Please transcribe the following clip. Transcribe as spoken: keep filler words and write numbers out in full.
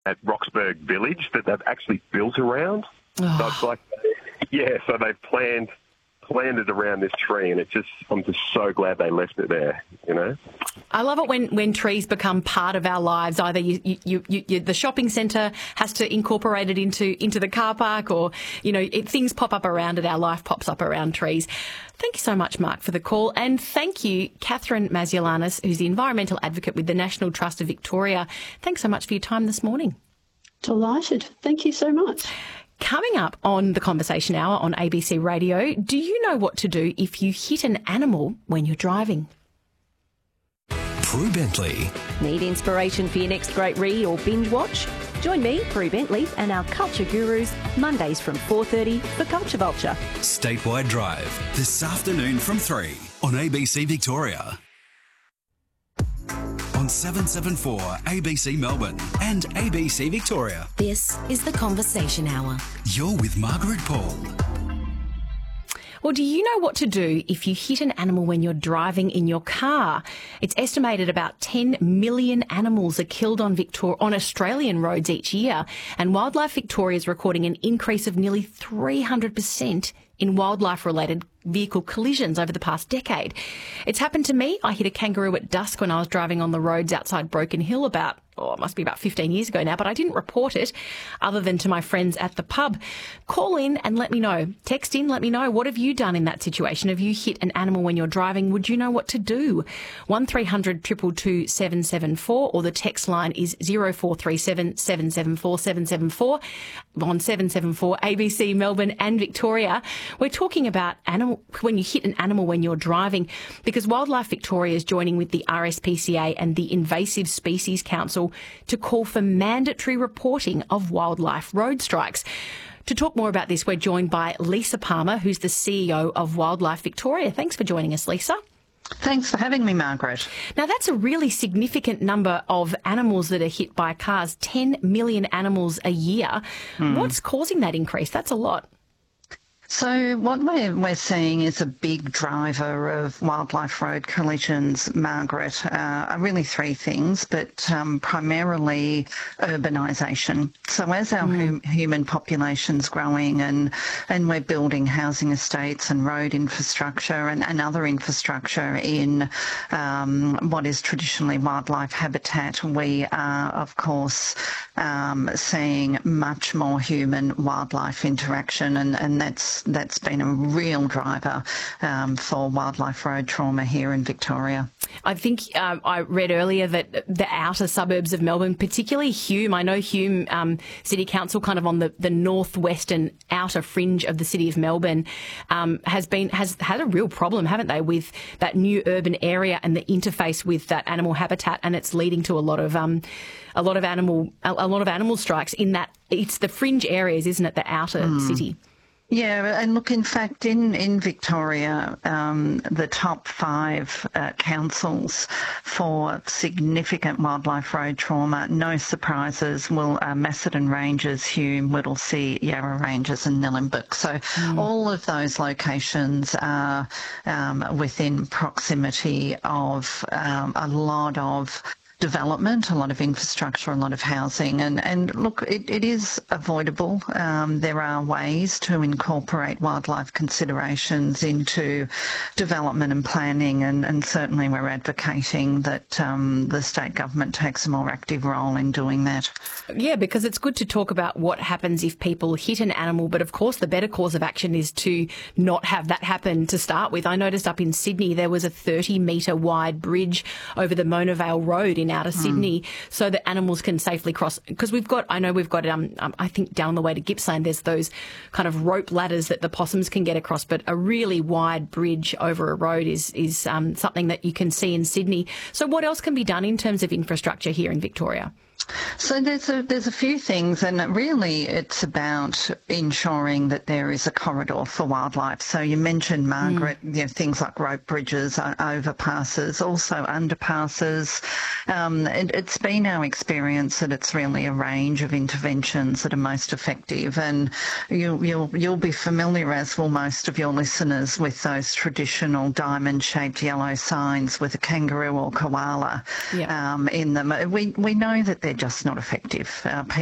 at Roxburgh Village that they've actually built around. Oh. So it's like, yeah, so they've planned planned it around this tree, and it's just I'm just so glad they left it there, you know. I love it when, when trees become part of our lives. Either you, you, you, you, the shopping centre has to incorporate it into into the car park, or you know it, things pop up around it. Our life pops up around trees. Thank you so much, Mark, for the call, and thank you, Catherine Maziolanis, who's the environmental advocate with the National Trust of Victoria. Thanks so much for your time this morning. Delighted. Thank you so much. Coming up on the Conversation Hour on A B C Radio, do you know what to do if you hit an animal when you're driving? Prue Bentley. Need inspiration for your next great read or binge watch? Join me, Prue Bentley, and our culture gurus Mondays from four thirty for Culture Vulture. Statewide Drive, this afternoon from three on A B C Victoria. On seven seventy-four A B C Melbourne and A B C Victoria. This is the Conversation Hour. You're with Margaret Paul. Well, do you know what to do if you hit an animal when you're driving in your car? It's estimated about ten million animals are killed on Victor- on Australian roads each year, and Wildlife Victoria is recording an increase of nearly three hundred percent in wildlife-related vehicle collisions over the past decade. It's happened to me. I hit a kangaroo at dusk when I was driving on the roads outside Broken Hill about, oh, it must be about fifteen years ago now, but I didn't report it other than to my friends at the pub. Call in and let me know. Text in, let me know. What have you done in that situation? Have you hit an animal when you're driving? Would you know what to do? one three hundred two two two seven seven four, or the text line is zero four three seven seven seven four seven seven four on seven seven four A B C Melbourne and Victoria. We're talking about animal when you hit an animal when you're driving, because Wildlife Victoria is joining with the R S P C A and the Invasive Species Council to call for mandatory reporting of wildlife road strikes. To talk more about this, we're joined by Lisa Palmer, who's the C E O of Wildlife Victoria. Thanks for joining us, Lisa. Thanks for having me, Margaret. Now, that's a really significant number of animals that are hit by cars, ten million animals a year. Mm. What's causing that increase? That's a lot. So what we're, we're seeing is a big driver of wildlife road collisions, Margaret, uh, are really three things, but um, primarily urbanisation. So as our mm. hum, human population's growing and, and we're building housing estates and road infrastructure and, and other infrastructure in um, what is traditionally wildlife habitat, we are, of course, um, seeing much more human-wildlife interaction, and, and that's That's been a real driver um, for wildlife road trauma here in Victoria. I think um, I read earlier that the outer suburbs of Melbourne, particularly Hume, I know Hume um, City Council, kind of on the, the northwestern outer fringe of the city of Melbourne, um, has been has had a real problem, haven't they, with that new urban area and the interface with that animal habitat, and it's leading to a lot of um, a lot of animal a, a lot of animal strikes in that. It's the fringe areas, isn't it, the outer mm. city? Yeah, and look, in fact, in, in Victoria, um, the top five uh, councils for significant wildlife road trauma, no surprises, will uh, Macedon Ranges, Hume, Whittlesea, Yarra Ranges and Nillumbik. So mm. all of those locations are um, within proximity of um, a lot of development, a lot of infrastructure, a lot of housing. And, and look, it, it is avoidable. Um, there are ways to incorporate wildlife considerations into development and planning, and, and certainly we're advocating that um, the state government takes a more active role in doing that. Yeah, because it's good to talk about what happens if people hit an animal, but of course the better course of action is to not have that happen to start with. I noticed up in Sydney there was a thirty metre wide bridge over the Mona Vale Road in outer mm. Sydney, so that animals can safely cross. Because we've got, I know we've got, um, um, I think down the way to Gippsland, there's those kind of rope ladders that the possums can get across, but a really wide bridge over a road is, is um, something that you can see in Sydney. So what else can be done in terms of infrastructure here in Victoria? So there's a there's a few things, and really it's about ensuring that there is a corridor for wildlife. So you mentioned, Margaret, mm. you know, things like rope bridges, overpasses, also underpasses. Um, it, it's been our experience that it's really a range of interventions that are most effective, and you, you'll you'll be familiar, as will most of your listeners, with those traditional diamond-shaped yellow signs with a kangaroo or koala yeah. um, in them. We we know that they're they're just not effective. Uh,